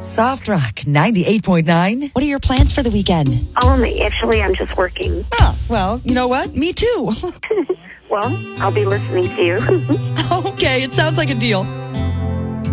Soft Rock 98.9. What are your plans for the weekend? Actually, I'm just working. Oh, well, you know what? Me too. Well, I'll be listening to you. Okay, it sounds like a deal.